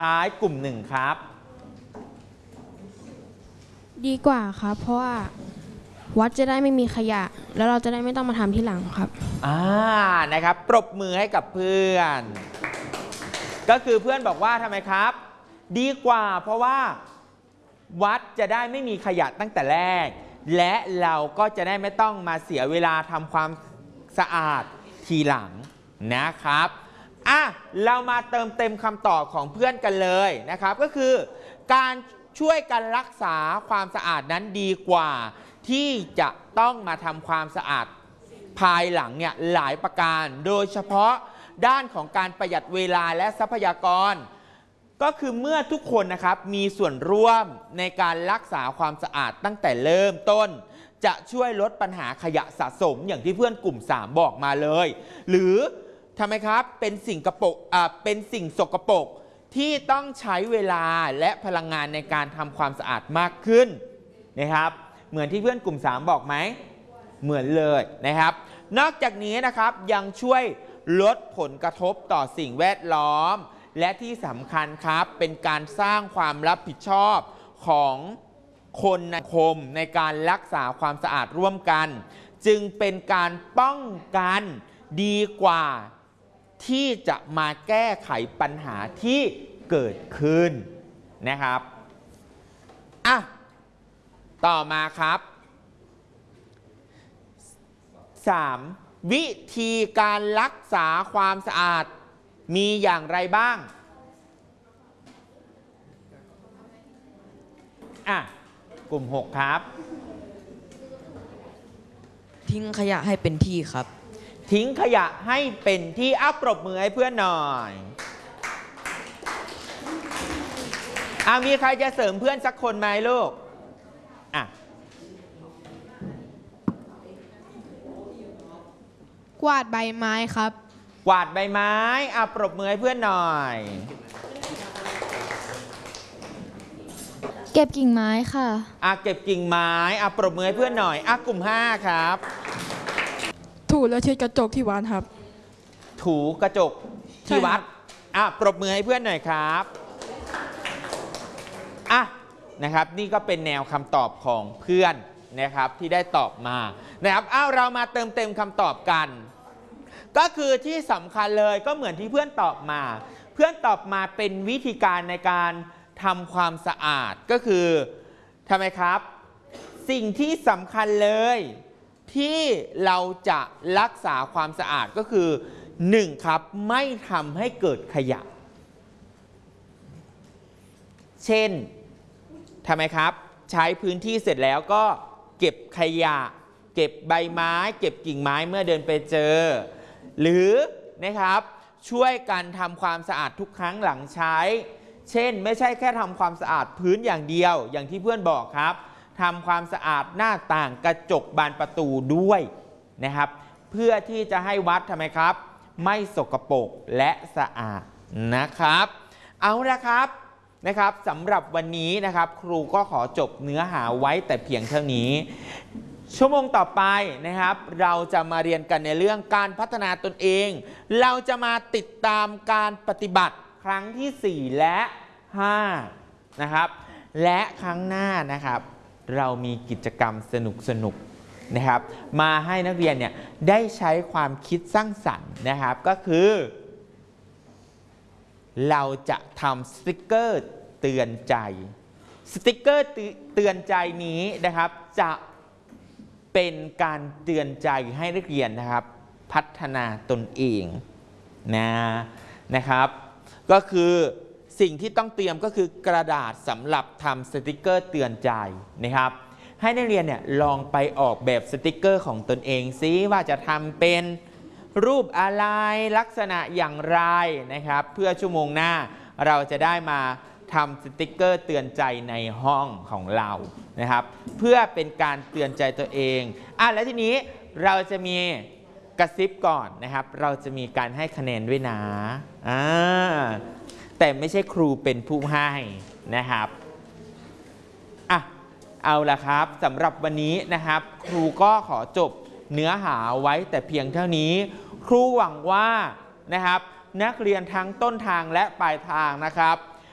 ท้ายกลุ่มหนึ่งครับดีกว่าครับเพราะว่าวัดจะได้ไม่มีขยะแล้วเราจะได้ไม่ต้องมาทำที่หลังครับนะครับปรบมือให้กับเพื่อนก็คือเพื่อนบอกว่าทำไมครับดีกว่าเพราะว่าวัดจะได้ไม่มีขยะตั้งแต่แรกและเราก็จะได้ไม่ต้องมาเสียเวลาทำความสะอาดทีหลังนะครับเรามาเติมเต็มคำตอบของเพื่อนกันเลยนะครับก็คือการช่วยกันรักษาความสะอาดนั้นดีกว่าที่จะต้องมาทำความสะอาดภายหลังเนี่ยหลายประการโดยเฉพาะด้านของการประหยัดเวลาและทรัพยากรก็คือเมื่อทุกคนนะครับมีส่วนร่วมในการรักษาความสะอาดตั้งแต่เริ่มต้นจะช่วยลดปัญหาขยะสะสมอย่างที่เพื่อนกลุ่ม3บอกมาเลยหรือทำไมครับเป็นสิ่งสกปรกที่ต้องใช้เวลาและพลังงานในการทำความสะอาดมากขึ้นนะครับเหมือนที่เพื่อนกลุ่ม3บอกไหมเหมือนเลยนะครับนอกจากนี้นะครับยังช่วยลดผลกระทบต่อสิ่งแวดล้อมและที่สำคัญครับเป็นการสร้างความรับผิดชอบของคนในสังคมในการรักษาความสะอาดร่วมกันจึงเป็นการป้องกันดีกว่าที่จะมาแก้ไขปัญหาที่เกิดขึ้นนะครับต่อมาครับ 3. วิธีการรักษาความสะอาดมีอย่างไรบ้างกลุ่ม 6 ครับทิ้งขยะให้เป็นที่ครับทิ้งขยะให้เป็นที่ปรบมือให้เพื่อนหน่อยมีใครจะเสริมเพื่อนสักคนไหมลูกกวาดใบไม้ครับกวาดใบไม้ปรบมือให้เพื่อนหน่อยเก็บกิ่งไม้ค่ะเก็บกิ่งไม้ปรบมือให้เพื่อนหน่อยกลุ่ม 5 ครับถูและเช็ดกระจกที่วัดครับถูกระจกที่วัดปรบมือให้เพื่อนหน่อยครับนะครับนี่ก็เป็นแนวคำตอบของเพื่อนนะครับที่ได้ตอบมานะครับเรามาเติมเต็มคำตอบกันก็คือที่สำคัญเลยก็เหมือนที่เพื่อนตอบมาเพื่อนตอบมาเป็นวิธีการในการทำความสะอาดก็คือทำไมครับสิ่งที่สำคัญเลยที่เราจะรักษาความสะอาดก็คือ1ครับไม่ทำให้เกิดขยะเช่นทำไมครับใช้พื้นที่เสร็จแล้วก็เก็บขยะเก็บใบไม้เก็บกิ่งไม้เมื่อเดินไปเจอหรือนะครับช่วยกันทำความสะอาดทุกครั้งหลังใช้เช่นไม่ใช่แค่ทำความสะอาดพื้นอย่างเดียวอย่างที่เพื่อนบอกครับทำความสะอาดหน้าต่างกระจกบานประตูด้วยนะครับเพื่อที่จะให้วัดทำไมครับไม่สกปรกและสะอาดนะครับเอาละครับสำหรับวันนี้นะครับครูก็ขอจบเนื้อหาไว้แต่เพียงเท่านี้ชั่วโมงต่อไปนะครับเราจะมาเรียนกันในเรื่องการพัฒนาตนเองเราจะมาติดตามการปฏิบัติครั้งที่4และ5นะครับและครั้งหน้านะครับเรามีกิจกรรมสนุกนะครับมาให้นักเรียนเนี่ยได้ใช้ความคิดสร้างสรรค์นะครับก็คือเราจะทำสติกเกอร์เตือนใจสติกเกอร์เตือนใจนี้นะครับจะเป็นการเตือนใจให้นักเรียนนะครับพัฒนาตนเองนะครับก็คือสิ่งที่ต้องเตรียมก็คือกระดาษสำหรับทำสติกเกอร์เตือนใจนะครับให้นักเรียนเนี่ยลองไปออกแบบสติกเกอร์ของตนเองซิว่าจะทำเป็นรูปอะไรลักษณะอย่างไรนะครับเพื่อชั่วโมงหน้าเราจะได้มาทำสติกเกอร์เตือนใจในห้องของเรานะครับเพื่อเป็นการเตือนใจตัวเองและทีนี้เราจะมีกระซิบก่อนนะครับเราจะมีการให้คะแนนด้วยนะแต่ไม่ใช่ครูเป็นผู้ให้นะครับเอาละครับสำหรับวันนี้นะครับครูก็ขอจบเนื้อหาไว้แต่เพียงเท่านี้ครูหวังว่านะครับนักเรียนทั้งต้นทางและปลายทางนะครับ